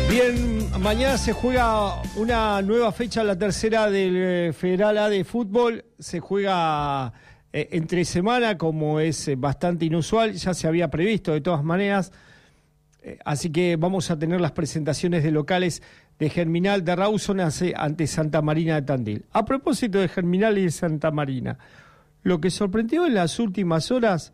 Bien, mañana se juega una nueva fecha, la tercera del Federal A de fútbol. Se juega entre semana, como es bastante inusual, ya se había previsto de todas maneras. Así que vamos a tener las presentaciones de locales de Germinal de Rawson ante Santa Marina de Tandil. A propósito de Germinal y de Santa Marina, lo que sorprendió en las últimas horas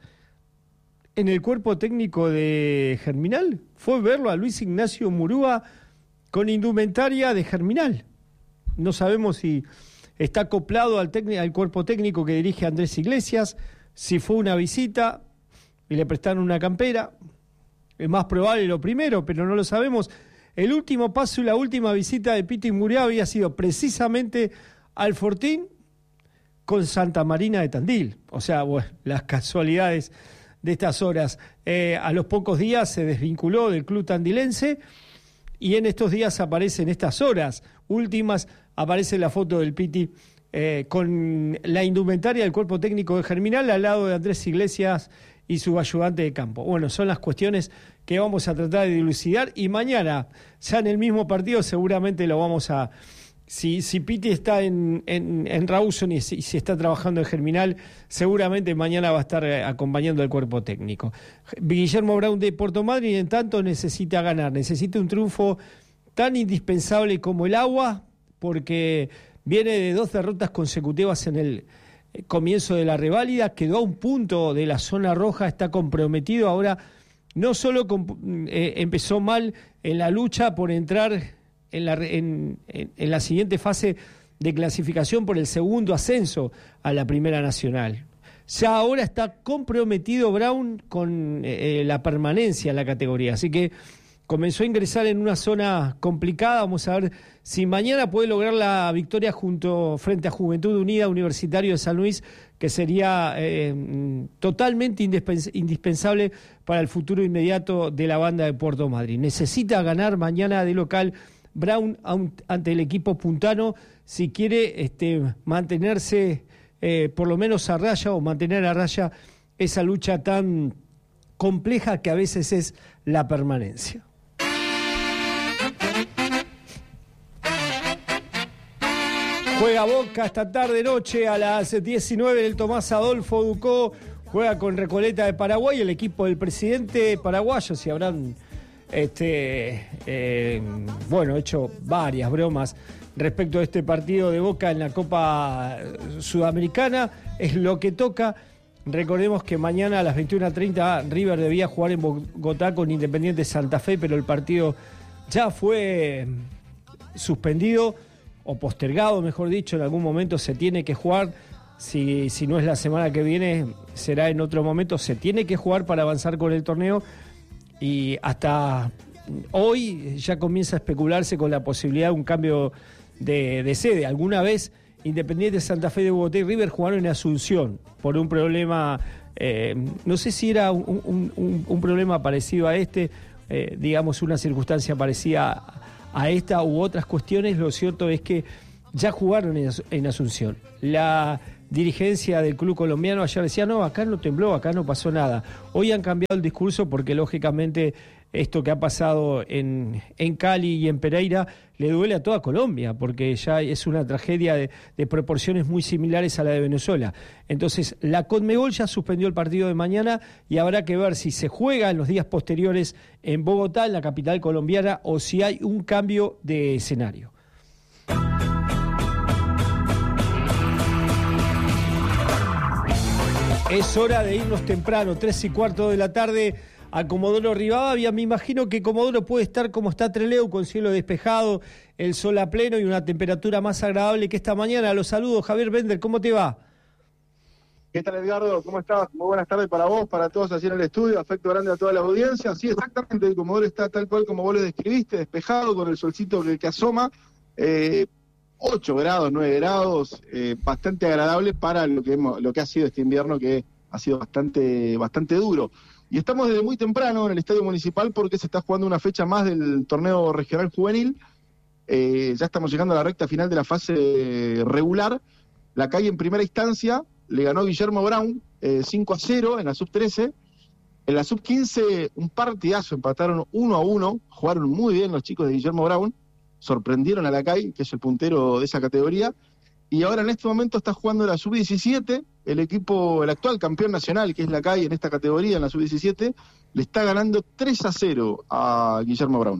en el cuerpo técnico de Germinal fue verlo a Luis Ignacio Murúa con indumentaria de Germinal. No sabemos si está acoplado al cuerpo técnico que dirige Andrés Iglesias, si fue una visita y le prestaron una campera. Es más probable lo primero, pero no lo sabemos. El último paso y la última visita de Piti Murúa había sido precisamente al Fortín con Santa Marina de Tandil. O sea, bueno, las casualidades de estas horas. A los pocos días se desvinculó del club tandilense y en estos días aparece, en estas horas últimas, aparece la foto del Piti con la indumentaria del cuerpo técnico de Germinal al lado de Andrés Iglesias y su ayudante de campo. Bueno, son las cuestiones que vamos a tratar de dilucidar y mañana, ya en el mismo partido, seguramente lo vamos a... Si Piti está en Rawson y si está trabajando en Germinal, seguramente mañana va a estar acompañando al cuerpo técnico. Guillermo Brown de Puerto Madryn, en tanto, necesita ganar, necesita un triunfo tan indispensable como el agua, porque viene de 2 derrotas consecutivas en el comienzo de la reválida, quedó a un punto de la zona roja, está comprometido ahora, no solo empezó mal en la lucha por entrar en la siguiente fase de clasificación por el segundo ascenso a la Primera Nacional. Ya ahora está comprometido Brown con la permanencia en la categoría, así que comenzó a ingresar en una zona complicada. Vamos a ver si mañana puede lograr la victoria frente a Juventud Unida Universitario de San Luis, que sería totalmente indispensable para el futuro inmediato de la banda de Puerto Madryn. Necesita ganar mañana de local Brown ante el equipo puntano si quiere mantenerse por lo menos a raya o mantener a raya esa lucha tan compleja que a veces es la permanencia. Juega Boca esta tarde-noche a las 19 en el Tomás Adolfo Ducó, juega con Recoleta de Paraguay, el equipo del presidente paraguayo. Si habrán hecho varias bromas respecto a este partido de Boca en la Copa Sudamericana, es lo que toca. Recordemos que mañana a las 21:30 River debía jugar en Bogotá con Independiente Santa Fe, pero el partido ya fue suspendido o postergado, mejor dicho. En algún momento se tiene que jugar, si no es la semana que viene será en otro momento, se tiene que jugar para avanzar con el torneo. Y hasta hoy ya comienza a especularse con la posibilidad de un cambio de sede. Alguna vez Independiente Santa Fe de Bogotá y River jugaron en Asunción por un problema, no sé si era un problema parecido a digamos una circunstancia parecida a esta u otras cuestiones. Lo cierto es que ya jugaron en Asunción. La dirigencia del club colombiano ayer decía, no, acá no tembló, acá no pasó nada. Hoy han cambiado el discurso porque lógicamente esto que ha pasado en Cali y en Pereira le duele a toda Colombia, porque ya es una tragedia de proporciones muy similares a la de Venezuela. Entonces la Conmebol ya suspendió el partido de mañana y habrá que ver si se juega en los días posteriores en Bogotá, en la capital colombiana, o si hay un cambio de escenario. Es hora de irnos temprano, 3:15 de la tarde, a Comodoro Rivadavia. Me imagino que Comodoro puede estar como está Trelew, con cielo despejado, el sol a pleno y una temperatura más agradable que esta mañana. Los saludos, Javier Bender, ¿cómo te va? ¿Qué tal, Edgardo? ¿Cómo estás? Muy buenas tardes para vos, para todos allí en el estudio. Afecto grande a toda la audiencia. Sí, exactamente, el Comodoro está tal cual como vos lo describiste, despejado, con el solcito que asoma. 8 grados, 9 grados, bastante agradable para lo que ha sido este invierno, que ha sido bastante duro. Y estamos desde muy temprano en el Estadio Municipal porque se está jugando una fecha más del torneo regional juvenil. Ya estamos llegando a la recta final de la fase regular. La calle en primera instancia le ganó Guillermo Brown 5-0 en la sub-13. En la sub-15, un partidazo, empataron 1-1, jugaron muy bien los chicos de Guillermo Brown, sorprendieron a la CAI, que es el puntero de esa categoría, y ahora en este momento está jugando la sub-17, el actual campeón nacional, que es la CAI en esta categoría, en la sub-17, le está ganando 3-0 a Guillermo Brown.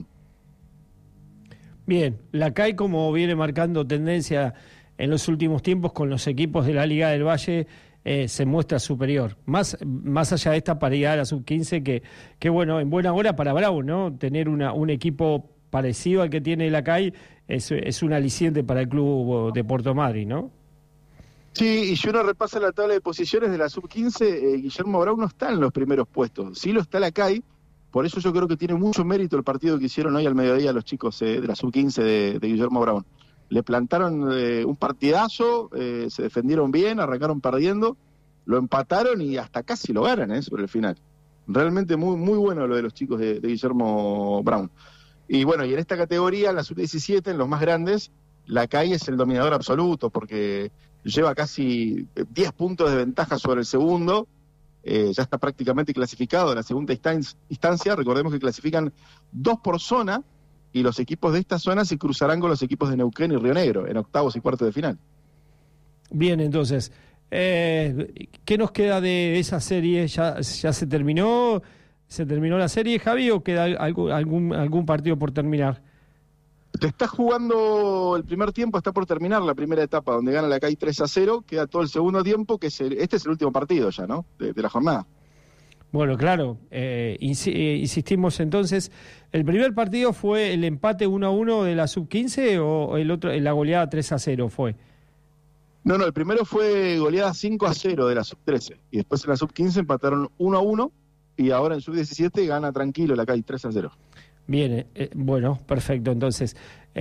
Bien, la CAI, como viene marcando tendencia en los últimos tiempos con los equipos de la Liga del Valle, se muestra superior. Más allá de esta paridad de la sub-15, que bueno, en buena hora para Brown, ¿no? Tener un equipo parecido al que tiene la CAI es un aliciente para el club de Puerto Madryn, ¿no? Sí, y si uno repasa la tabla de posiciones de la sub-15, Guillermo Brown no está en los primeros puestos, sí lo está la CAI, por eso yo creo que tiene mucho mérito el partido que hicieron hoy al mediodía los chicos de la sub-15 de Guillermo Brown. Le plantaron un partidazo, se defendieron bien, arrancaron perdiendo, lo empataron y hasta casi lo ganan sobre el final. Realmente muy, muy bueno lo de los chicos de Guillermo Brown. Y bueno, y en esta categoría, en la sub-17, en los más grandes, la CAI es el dominador absoluto porque lleva casi 10 puntos de ventaja sobre el segundo, ya está prácticamente clasificado en la segunda instancia. Recordemos que clasifican 2 por zona, y los equipos de esta zona se cruzarán con los equipos de Neuquén y Río Negro en octavos y cuartos de final. Bien, entonces, ¿qué nos queda de esa serie? ¿Ya se terminó? ¿Se terminó la serie, Javi, o queda algún partido por terminar? Se está jugando el primer tiempo, está por terminar la primera etapa, donde gana la CAI 3-0, queda todo el segundo tiempo, que este es el último partido ya, ¿no?, de la jornada. Bueno, claro, insistimos entonces, ¿el primer partido fue el empate 1-1 de la sub-15 o el otro, la goleada 3-0 fue? No, el primero fue goleada 5-0 de la sub-13, y después en la sub-15 empataron 1-1, y ahora en sub-17 gana tranquilo la CAI 3-0. Bien, bueno, perfecto, entonces.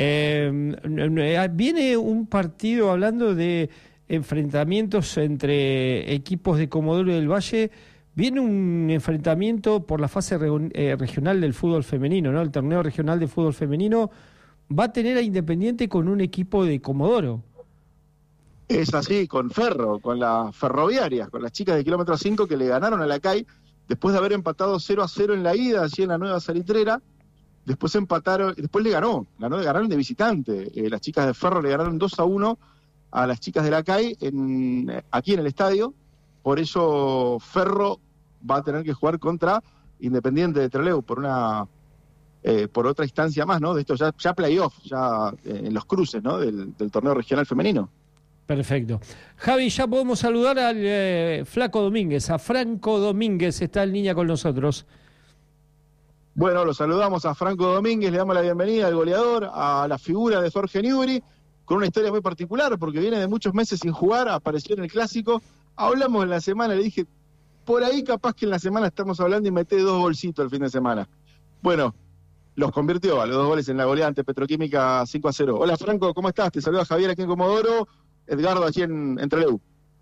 Viene un partido hablando de enfrentamientos entre equipos de Comodoro del Valle. Viene un enfrentamiento por la fase regional del fútbol femenino, ¿no? El torneo regional de fútbol femenino va a tener a Independiente con un equipo de Comodoro. Es así, con Ferro, con las ferroviarias, con las chicas de kilómetro 5 que le ganaron a la CAI, después de haber empatado 0-0 en la ida, allí en la Nueva Salitrera. Después le ganaron de visitante. Las chicas de Ferro le ganaron 2-1 a las chicas de la CAI aquí en el estadio. Por eso Ferro va a tener que jugar contra Independiente de Trelew por otra instancia más, ¿no? De esto ya playoff, ya en los cruces, ¿no?, del torneo regional femenino. Perfecto. Javi, ya podemos saludar al Flaco Domínguez, a Franco Domínguez, está en línea con nosotros. Bueno, lo saludamos a Franco Domínguez, le damos la bienvenida al goleador, a la figura de Jorge Newbery, con una historia muy particular, porque viene de muchos meses sin jugar, apareció en el Clásico. Hablamos en la semana, le dije, por ahí capaz que en la semana estamos hablando y mete 2 golcitos el fin de semana. Bueno, los convirtió a los 2 goles en la goleada ante Petroquímica 5-0. Hola Franco, ¿cómo estás? Te saluda Javier aquí en Comodoro, Edgardo aquí en Trelew.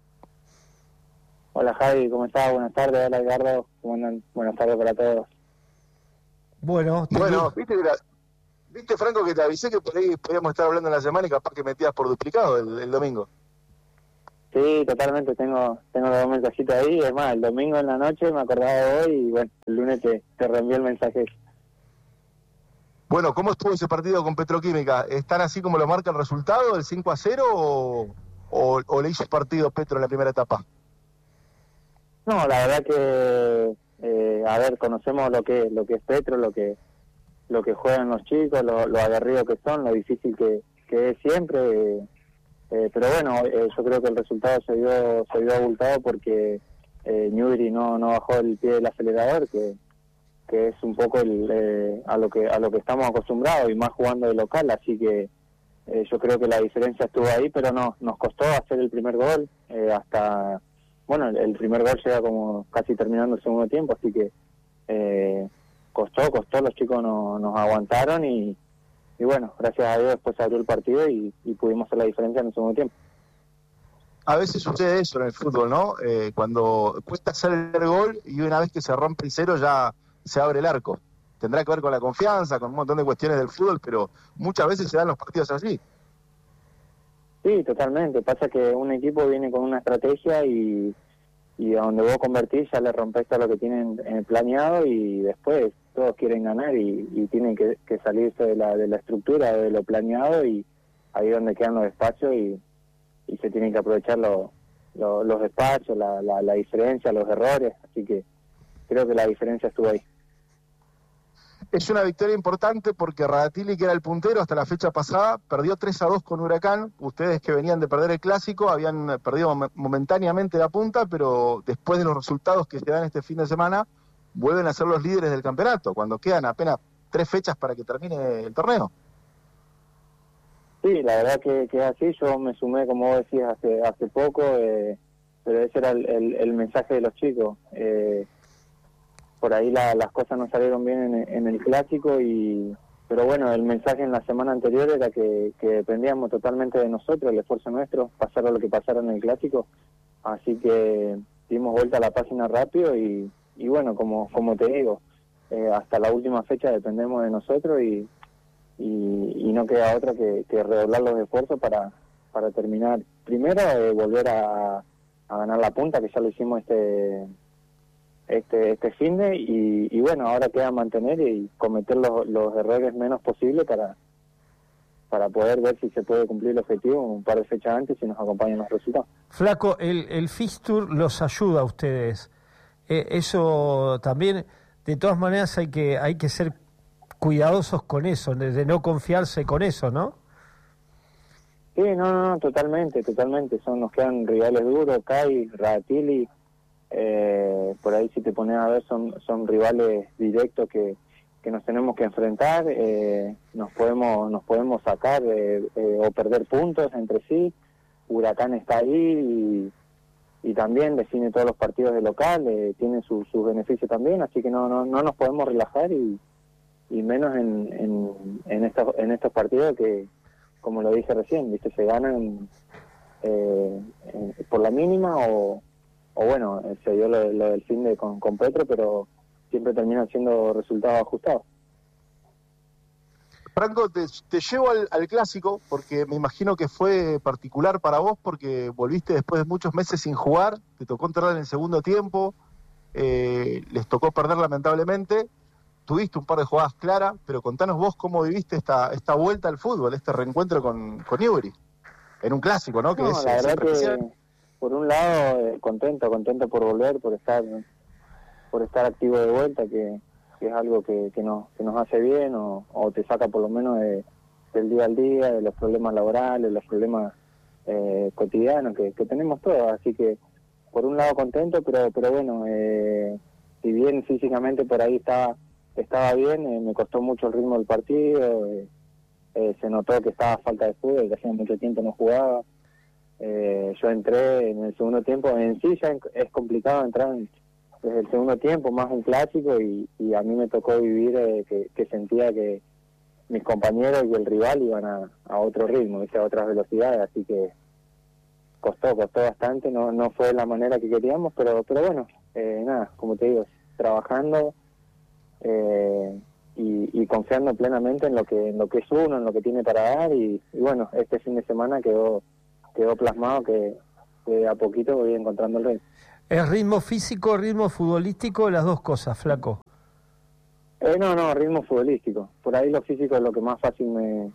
Hola Javi, ¿cómo estás? Buenas tardes. Hola Edgardo, buenas tardes para todos. Bueno, viste Franco que te avisé que por ahí podíamos estar hablando en la semana y capaz que metías por duplicado el domingo. Sí, totalmente, tengo los 2 mensajitos ahí, es más, el domingo en la noche me acordaba de hoy y bueno, el lunes te reenvié el mensaje. Bueno, ¿cómo estuvo ese partido con Petroquímica? ¿Están así como lo marca el resultado, el 5-0 o le hizo partido Petro en la primera etapa? No, la verdad que conocemos lo que es Petro, lo que juegan los chicos, lo aguerridos que son, lo difícil que es siempre, pero bueno, yo creo que el resultado se vio abultado porque Newbery no bajó el pie del acelerador, que es un poco a lo que estamos acostumbrados y más jugando de local, así que yo creo que la diferencia estuvo ahí, pero no, nos costó hacer el primer gol, bueno, el primer gol llega como casi terminando el segundo tiempo, así que costó, los chicos nos aguantaron y bueno, gracias a Dios después se abrió el partido y pudimos hacer la diferencia en el segundo tiempo. A veces sucede eso en el fútbol, ¿no? Cuando cuesta hacer el gol y una vez que se rompe el cero ya se abre el arco. Tendrá que ver con la confianza, con un montón de cuestiones del fútbol, pero muchas veces se dan los partidos así. Sí, totalmente. Pasa que un equipo viene con una estrategia y a donde vos convertís ya le rompés todo lo que tienen planeado, y después todos quieren ganar y tienen que salirse de la estructura, de lo planeado, y ahí es donde quedan los espacios y se tienen que aprovechar los espacios, la diferencia, los errores, así que creo que la diferencia estuvo ahí. Es una victoria importante porque Radatili, que era el puntero hasta la fecha pasada, perdió 3-2 con Huracán. Ustedes, que venían de perder el Clásico, habían perdido momentáneamente la punta, pero después de los resultados que se dan este fin de semana, vuelven a ser los líderes del campeonato, cuando quedan apenas 3 fechas para que termine el torneo. Sí, la verdad que es así. Yo me sumé, como vos decías, hace poco, pero ese era el mensaje de los chicos. Por ahí las cosas no salieron bien en el Clásico, pero bueno, el mensaje en la semana anterior era que dependíamos totalmente de nosotros, el esfuerzo nuestro, pasara lo que pasara en el Clásico, así que dimos vuelta a la página rápido y bueno, como te digo, hasta la última fecha dependemos de nosotros y no queda otra que redoblar los esfuerzos para terminar primero, volver a ganar la punta, que ya lo hicimos este finde, y bueno, ahora queda mantener y cometer los errores menos posible para poder ver si se puede cumplir el objetivo un par de fechas antes y nos acompañan los resultados. Flaco, el Fixture los ayuda a ustedes. Eso también, de todas maneras, hay que ser cuidadosos con eso, de no confiarse con eso, ¿no? Sí, no, totalmente. Nos quedan rivales duros, Kai, Radatili. Por ahí, si te pones a ver, son rivales directos que nos tenemos que enfrentar. Nos podemos sacar o perder puntos entre sí. Huracán está ahí y también define todos los partidos de local, tiene sus beneficios también, así que no nos podemos relajar y menos en estos partidos que, como lo dije recién, viste, se ganan por la mínima o bueno, se dio lo del finde con Petro, pero siempre terminan siendo resultados ajustados. Franco, te llevo al Clásico porque me imagino que fue particular para vos porque volviste después de muchos meses sin jugar, te tocó entrar en el segundo tiempo, les tocó perder lamentablemente, tuviste un par de jugadas claras, pero contanos vos cómo viviste esta vuelta al fútbol, este reencuentro con Newbery, en un Clásico, ¿no? No, la verdad que por un lado contento por volver, por estar activo de vuelta, que es algo que nos hace bien o te saca por lo menos del día al día, de los problemas laborales, los problemas cotidianos que tenemos todos, así que por un lado contento, pero bueno, si bien físicamente por ahí estaba bien, me costó mucho el ritmo del partido, se notó que estaba falta de fútbol, que hacía mucho tiempo no jugaba. Yo entré en el segundo tiempo, en sí ya es complicado entrar desde el segundo tiempo, más un Clásico, y a mí me tocó vivir que sentía que mis compañeros y el rival iban a otro ritmo, a otras velocidades, así que costó bastante, no fue la manera que queríamos, pero bueno, nada, como te digo, trabajando y confiando plenamente en lo que es uno, en lo que tiene para dar, y bueno, este fin de semana quedó plasmado que a poquito voy encontrando el ritmo. ¿Es ritmo físico, ritmo futbolístico, las dos cosas, Flaco? No, ritmo futbolístico. Por ahí lo físico es lo que más fácil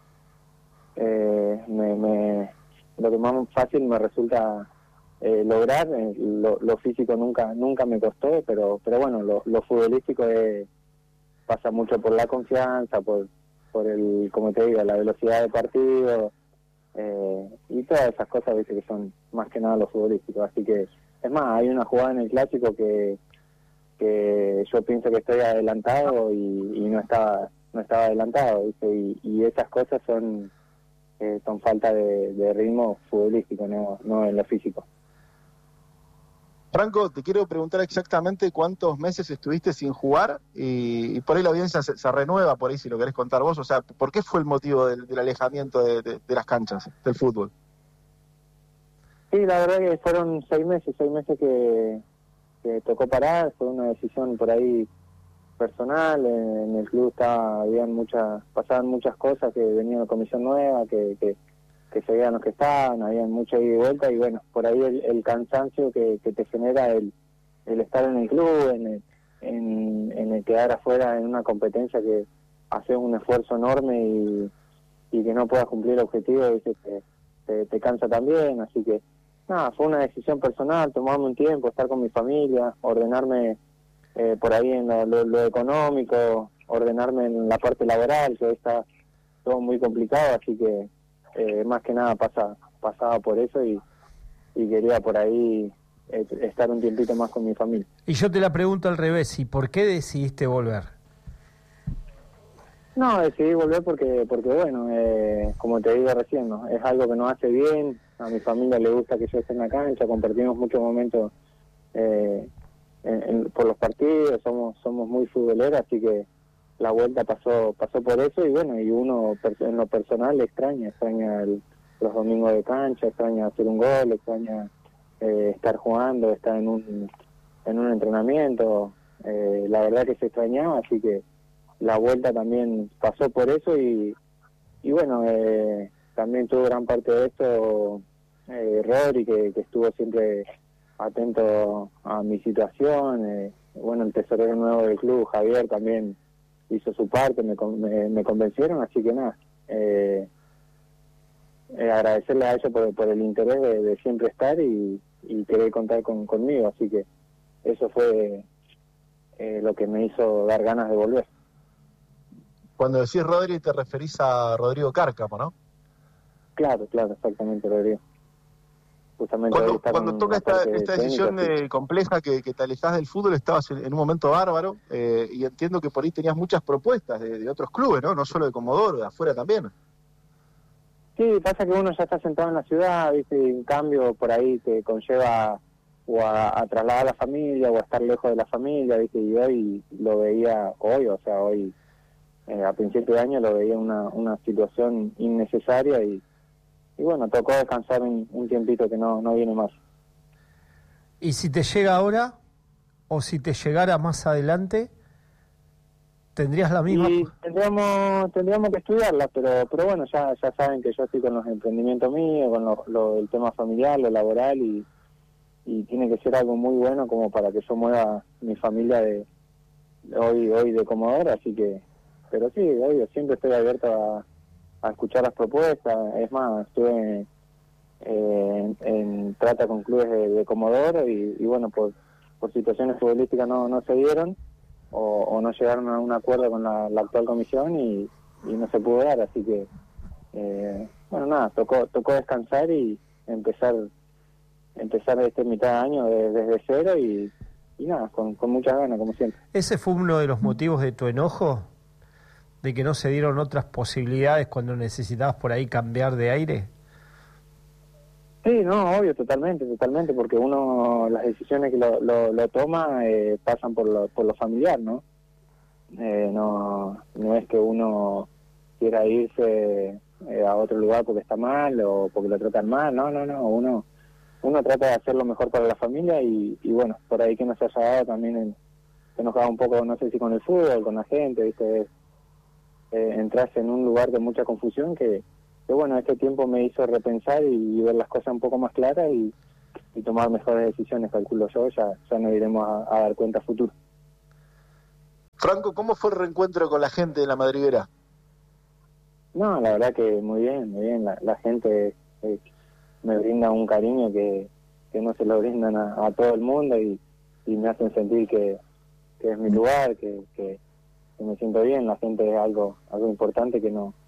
lo que más fácil me resulta lograr. Lo físico nunca me costó, pero bueno, lo futbolístico pasa mucho por la confianza, por el, como te digo, la velocidad de partido, y todas esas cosas, viste, que son más que nada lo futbolístico. Así que, es más, hay una jugada en el Clásico que yo pienso que estoy adelantado y no estaba adelantado, ¿viste? Y esas cosas son falta de ritmo futbolístico, no en lo físico. Franco, te quiero preguntar exactamente cuántos meses estuviste sin jugar y por ahí la audiencia se renueva, por ahí si lo querés contar vos, o sea, ¿por qué fue el motivo del alejamiento de las canchas, del fútbol? Sí, la verdad que fueron 6 meses que tocó parar, fue una decisión por ahí personal, en el club pasaban muchas cosas, que venía una comisión nueva, que se vean los que estaban, había mucha ida y vuelta, y bueno, por ahí el cansancio que te genera el estar en el club, en el quedar afuera en una competencia que haces un esfuerzo enorme y que no puedas cumplir el objetivo, ¿viste? Te cansa también, así que nada, fue una decisión personal, tomarme un tiempo, estar con mi familia, ordenarme por ahí en lo económico, ordenarme en la parte laboral, que está todo muy complicado, así que más que nada pasaba por eso y quería por ahí estar un tiempito más con mi familia. Y yo te la pregunto al revés, ¿y por qué decidiste volver? No, decidí volver porque bueno, como te digo recién, ¿no? Es algo que nos hace bien, a mi familia le gusta que yo esté en la cancha, compartimos muchos momentos por los partidos, somos muy futboleros, así que la vuelta pasó por eso, y bueno, y uno en lo personal extraña los domingos de cancha, extraña hacer un gol, extraña estar jugando, estar en un entrenamiento, la verdad que se extrañaba, así que la vuelta también pasó por eso, y bueno, también tuvo gran parte de esto Rodri, que estuvo siempre atento a mi situación, bueno, el tesorero nuevo del club, Javier, también hizo su parte, me convencieron, así que nada, agradecerle a ellos por el interés de siempre estar y querer contar conmigo, así que eso fue lo que me hizo dar ganas de volver. Cuando decís Rodri te referís a Rodrigo Cárcamo, ¿no? Claro, exactamente, Rodrigo. Justamente cuando toca esta decisión compleja que te alejás del fútbol, estabas en un momento bárbaro, y entiendo que por ahí tenías muchas propuestas de otros clubes, ¿no? No solo de Comodoro, de afuera también. Sí, pasa que uno ya está sentado en la ciudad, ¿viste? Y en cambio por ahí te conlleva o a trasladar a la familia o a estar lejos de la familia, ¿viste? Y hoy lo veía, hoy a principio de año lo veía una situación innecesaria y bueno, tocó descansar un tiempito que no viene más. ¿Y si te llega ahora o si te llegara más adelante, tendrías la misma? Y tendríamos que estudiarla, pero bueno, ya saben que yo estoy con los emprendimientos míos, con el tema familiar, lo laboral, y tiene que ser algo muy bueno como para que yo mueva mi familia de hoy de Comodoro, así que, pero sí, obvio, siempre estoy abierto a escuchar las propuestas. Es más, estuve en trata con clubes de Comodoro y bueno, por situaciones futbolísticas no se dieron o no llegaron a un acuerdo con la actual comisión y no se pudo dar, así que bueno, nada, tocó descansar y empezar este mitad de año desde cero y nada, con muchas ganas, como siempre. ¿Ese fue uno de los motivos de tu enojo? ¿De que no se dieron otras posibilidades cuando necesitabas por ahí cambiar de aire? Sí, no, obvio, totalmente, porque uno, las decisiones que lo toma pasan por lo familiar, ¿no? No es que uno quiera irse a otro lugar porque está mal o porque lo tratan mal, no, uno trata de hacer lo mejor para la familia y bueno, por ahí que nos haya dado también enojado un poco, no sé si con el fútbol, con la gente, ¿viste? Entras en un lugar de mucha confusión que bueno, este tiempo me hizo repensar y ver las cosas un poco más claras y tomar mejores decisiones, calculo yo, ya nos iremos a dar cuenta a futuro. Franco, ¿cómo fue el reencuentro con la gente de la Madriguera? No, la verdad que muy bien, la gente me brinda un cariño que no se lo brindan a todo el mundo y me hacen sentir que es mi lugar, que me siento bien. La gente es algo importante que nos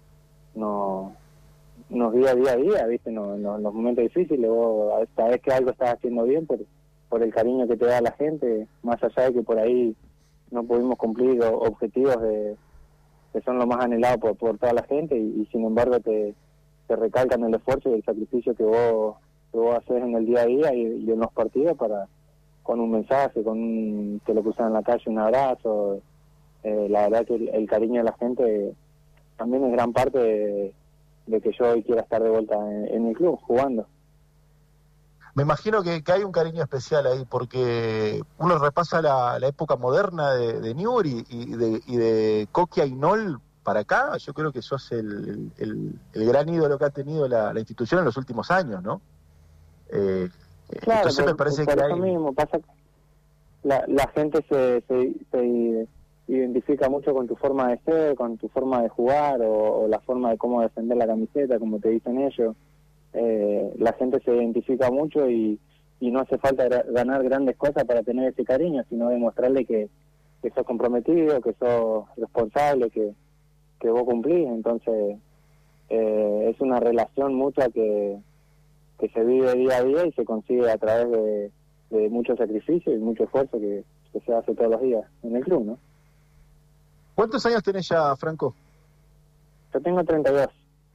guía día a día, ¿viste? En los momentos difíciles, vos sabés que algo estás haciendo bien por el cariño que te da la gente, más allá de que por ahí no pudimos cumplir objetivos que son lo más anhelados por toda la gente y sin embargo te recalcan el esfuerzo y el sacrificio que vos haces en el día a día y en los partidos con un mensaje, te lo cruzan en la calle, un abrazo. La verdad que el cariño de la gente también es gran parte de que yo hoy quiera estar de vuelta en el club, jugando. Me imagino que hay un cariño especial ahí, porque uno repasa la época moderna de Newell's y de Coquia y Nol, para acá, yo creo que sos el gran ídolo que ha tenido la institución en los últimos años, ¿no? Claro, entonces me parece por que eso mismo pasa que la gente se identifica mucho con tu forma de ser, con tu forma de jugar o la forma de cómo defender la camiseta, como te dicen ellos. La gente se identifica mucho y no hace falta ganar grandes cosas para tener ese cariño, sino demostrarle que sos comprometido, que sos responsable, que vos cumplís. Entonces es una relación mutua que se vive día a día y se consigue a través de mucho sacrificio y mucho esfuerzo que se hace todos los días en el club, ¿no? ¿Cuántos años tenés ya, Franco? Yo tengo 32.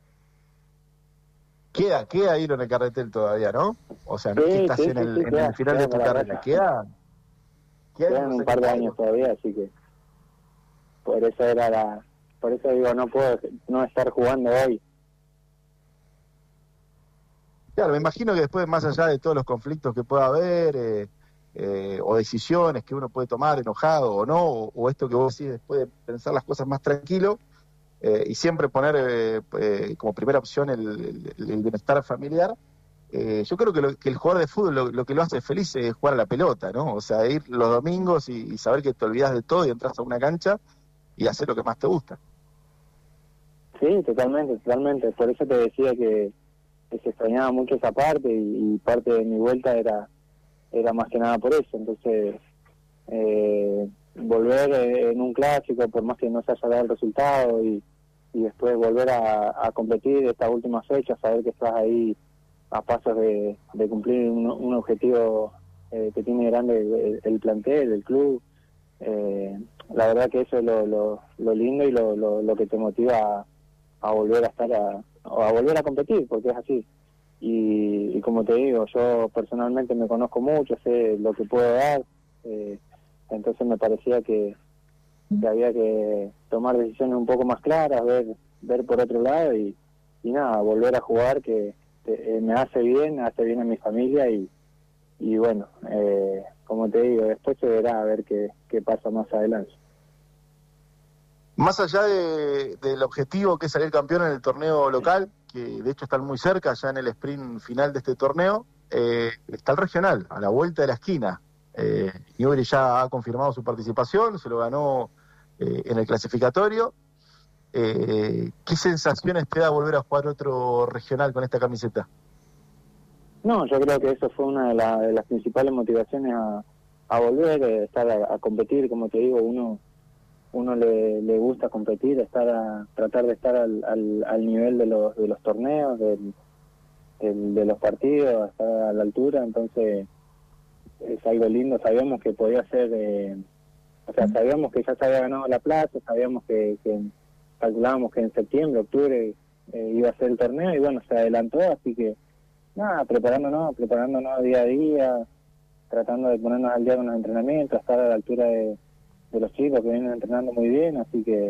Queda ir en el carretel todavía, ¿no? O sea, no es que estás en el final de tu carrera. Quedan un par de años todavía, así que por eso digo, no puedo no estar jugando hoy. Claro, me imagino que después, más allá de todos los conflictos que pueda haber, o decisiones que uno puede tomar enojado o no, o esto que vos decís después de pensar las cosas más tranquilo, y siempre poner como primera opción el bienestar familiar, yo creo que el jugador de fútbol lo que lo hace feliz es jugar a la pelota, ¿no? O sea, ir los domingos y saber que te olvidas de todo y entras a una cancha y hacer lo que más te gusta. Sí, totalmente. Por eso te decía que se extrañaba mucho esa parte y parte de mi vuelta era más que nada por eso. Entonces, volver en un clásico, por más que no se haya dado el resultado y después volver a competir estas últimas fechas, saber que estás ahí a pasos de cumplir un objetivo que tiene grande el plantel, el club. La verdad que eso es lo lindo y lo que te motiva a volver a estar a volver a competir, porque es así. Y como te digo, yo personalmente me conozco mucho, sé lo que puedo dar, entonces me parecía que había que tomar decisiones un poco más claras, ver por otro lado y nada, volver a jugar que me hace bien a mi familia y bueno, como te digo, después se verá a ver qué pasa más adelante. Más allá del objetivo que es salir campeón en el torneo local, que de hecho están muy cerca, ya en el sprint final de este torneo, está el regional, a la vuelta de la esquina. Newbery ya ha confirmado su participación, se lo ganó en el clasificatorio. ¿Qué sensaciones te da volver a jugar otro regional con esta camiseta? No, yo creo que eso fue una de las principales motivaciones a volver, estar a competir, como te digo, uno le gusta competir, tratar de estar al nivel de los torneos, de los partidos, estar a la altura. Entonces es algo lindo. Sabíamos que podía ser, sabíamos que ya se había ganado la plaza, sabíamos que calculábamos que en septiembre, octubre iba a ser el torneo y bueno, se adelantó, así que nada, preparándonos día a día, tratando de ponernos al día con los entrenamientos, estar a la altura de los chicos que vienen entrenando muy bien, así que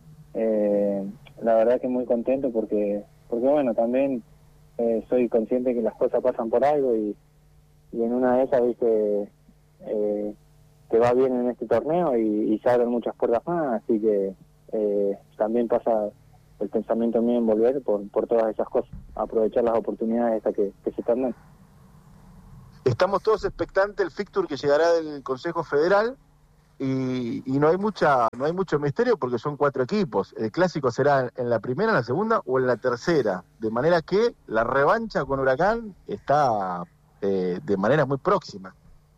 la verdad que muy contento porque bueno, también soy consciente que las cosas pasan por algo y en una de esas viste te va bien en este torneo y se abren muchas puertas más, así que también pasa el pensamiento mío en volver por todas esas cosas, aprovechar las oportunidades estas que se están dando. Estamos todos expectantes el fixture que llegará del Consejo Federal y no hay mucho misterio porque son 4 equipos. El clásico será en la primera, en la segunda o en la tercera, de manera que la revancha con Huracán está de manera muy próxima.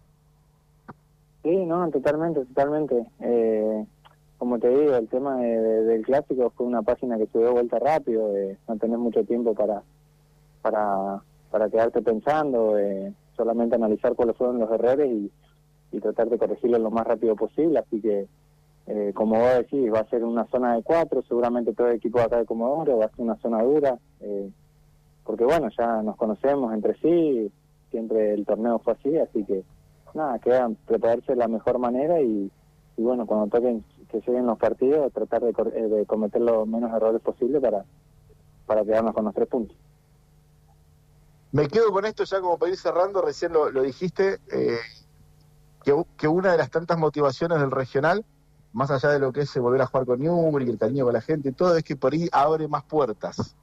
Sí, no, totalmente. Como te digo, el tema del clásico fue una página que se dio vuelta rápido, no tenés mucho tiempo para quedarte pensando, solamente analizar cuáles fueron los errores y tratar de corregirlos lo más rápido posible, así que como vos decís, va a ser una zona de 4, seguramente todo el equipo de acá de Comodoro, va a ser una zona dura, porque bueno, ya nos conocemos entre sí, siempre el torneo fue así que nada, queda prepararse de la mejor manera y bueno, cuando toquen que lleguen los partidos, tratar de cometer los menos errores posible para quedarnos con los 3 puntos. Me quedo con esto ya como para ir cerrando, recién lo dijiste, que una de las tantas motivaciones del regional más allá de lo que es volver a jugar con Newell's y el cariño con la gente, todo es que por ahí abre más puertas.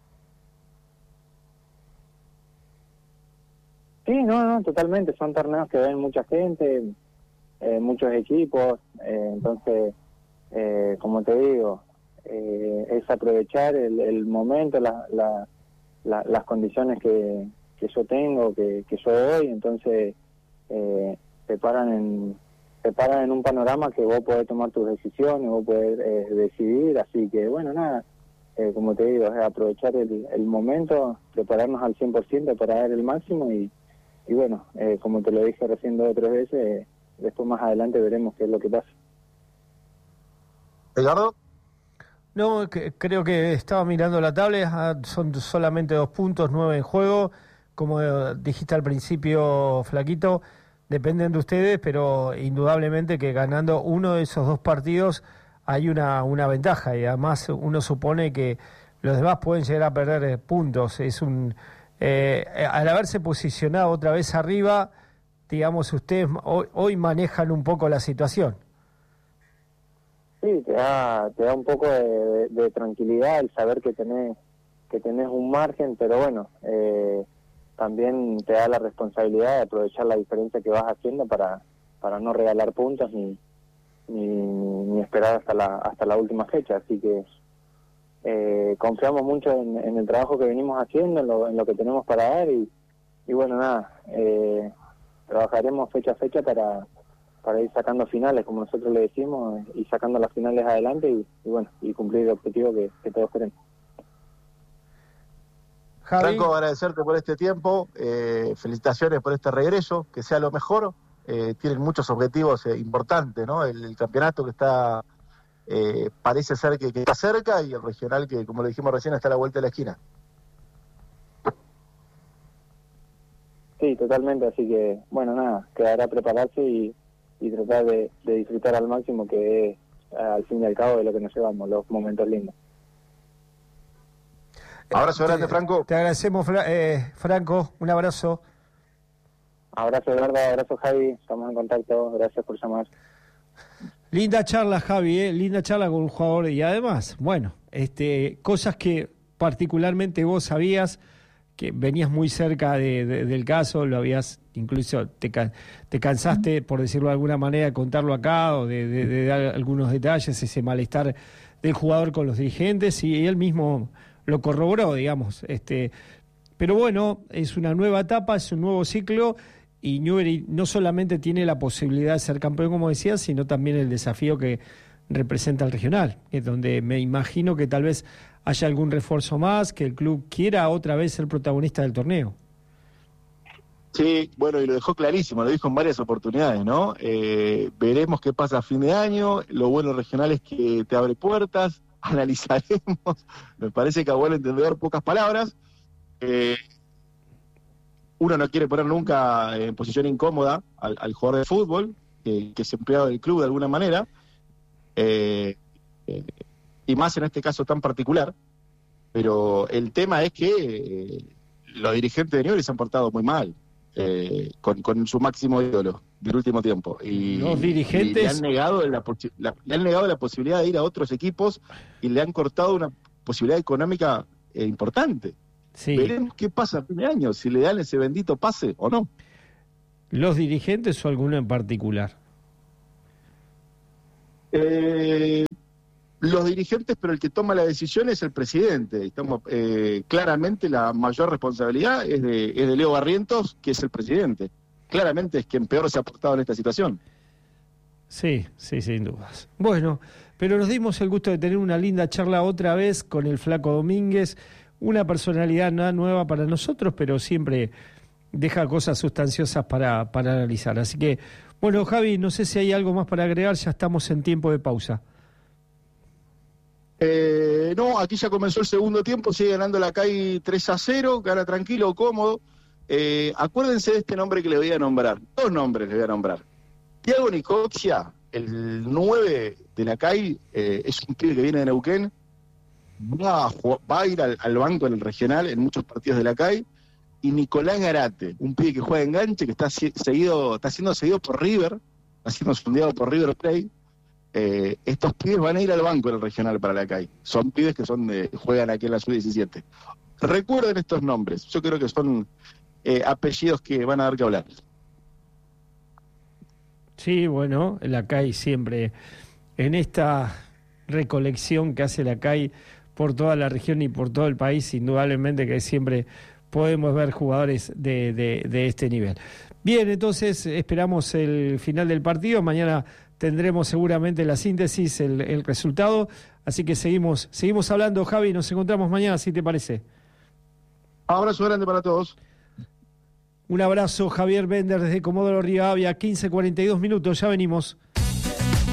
Sí, no, totalmente. Son torneos que ven mucha gente, muchos equipos, entonces, como te digo, es aprovechar el momento, las condiciones que yo tengo, que yo doy, entonces te paran en un panorama que vos podés tomar tus decisiones, vos podés decidir, así que bueno, nada, como te digo, es aprovechar el momento, prepararnos al 100% para dar el máximo y bueno, como te lo dije recién 2 o 3 veces, después más adelante veremos qué es lo que pasa. ¿Edgardo? No, creo que estaba mirando la tabla, son solamente 2 puntos, 9 en juego, como dijiste al principio, Flaquito, dependen de ustedes, pero indudablemente que ganando uno de esos 2 partidos hay una ventaja, y además uno supone que los demás pueden llegar a perder puntos. Es al haberse posicionado otra vez arriba, digamos, ustedes hoy manejan un poco la situación. Sí, te da un poco de tranquilidad el saber que tenés un margen, pero bueno, también te da la responsabilidad de aprovechar la diferencia que vas haciendo para no regalar puntos ni esperar hasta la última fecha, así que confiamos mucho en el trabajo que venimos haciendo, en lo que tenemos para dar y bueno, nada, trabajaremos fecha a fecha para ir sacando finales, como nosotros le decimos, y sacando las finales adelante y bueno, y cumplir el objetivo que todos queremos. Javi. Franco, agradecerte por este tiempo, felicitaciones por este regreso, que sea lo mejor. Tienen muchos objetivos importantes, ¿no? El campeonato que está parece ser que está cerca, y el regional que, como le dijimos recién, está a la vuelta de la esquina. Sí, totalmente, así que bueno, nada, quedará prepararse y tratar de disfrutar al máximo, que es al fin y al cabo de lo que nos llevamos, los momentos lindos. Abrazo grande, Franco. Te agradecemos, Franco, un abrazo. Abrazo, Eduardo, abrazo, Javi, estamos en contacto, gracias por llamar. Linda charla, Javi, linda charla con un jugador, y además, bueno, cosas que particularmente vos sabías, que venías muy cerca del caso, lo habías, incluso te cansaste, por decirlo de alguna manera, de contarlo acá, o de dar algunos detalles, ese malestar del jugador con los dirigentes, y él mismo lo corroboró, digamos. Pero bueno, es una nueva etapa, es un nuevo ciclo, y Newbery no solamente tiene la posibilidad de ser campeón, como decías, sino también el desafío que representa el regional, es donde me imagino que tal vez haya algún refuerzo más, que el club quiera otra vez ser protagonista del torneo. Sí, bueno, y lo dejó clarísimo, lo dijo en varias oportunidades, ¿no? Veremos qué pasa a fin de año, lo bueno regional es que te abre puertas, analizaremos, me parece que a buen entendedor pocas palabras. Uno no quiere poner nunca en posición incómoda al jugador de fútbol, que es empleado del club de alguna manera, y más en este caso tan particular, pero el tema es que los dirigentes de Newell's se han portado muy mal con su máximo ídolo del último tiempo, y los dirigentes le han negado la posibilidad de ir a otros equipos y le han cortado una posibilidad económica importante. Sí. Veremos qué pasa a fin de año, si le dan ese bendito pase o no. ¿Los dirigentes o alguno en particular? Los dirigentes, pero el que toma la decisión es el presidente. Estamos claramente la mayor responsabilidad es de Leo Barrientos, que es el presidente. Claramente es quien peor se ha portado en esta situación. Sí, sin dudas. Bueno, pero nos dimos el gusto de tener una linda charla otra vez con el Flaco Domínguez, una personalidad nada nueva para nosotros, pero siempre deja cosas sustanciosas para analizar. Así que, bueno, Javi, no sé si hay algo más para agregar, ya estamos en tiempo de pausa. No, aquí ya comenzó el segundo tiempo, sigue ganando la CAI 3-0, gana tranquilo, cómodo. Acuérdense de este nombre que le voy a nombrar, 2 nombres le voy a nombrar. Thiago Nicosia, el 9 de la CAI, es un pibe que viene de Neuquén, va a ir al banco en el regional en muchos partidos de la CAI, y Nicolás Garate, un pibe que juega enganche, que está siendo seguido por River, está siendo sondeado por River Plate, estos pibes van a ir al banco en el regional para la CAI. Son pibes que juegan aquí en la Sub-17. Recuerden estos nombres, yo creo que son apellidos que van a dar que hablar. Sí, bueno, la CAI siempre, en esta recolección que hace la CAI por toda la región y por todo el país, indudablemente que siempre podemos ver jugadores de este nivel. Bien, entonces esperamos el final del partido. Mañana tendremos seguramente la síntesis, el resultado. Así que seguimos hablando, Javi. Nos encontramos mañana, si te parece. Abrazo grande para todos. Un abrazo, Javier Bender, desde Comodoro Rivadavia, 15:42 minutos. Ya venimos.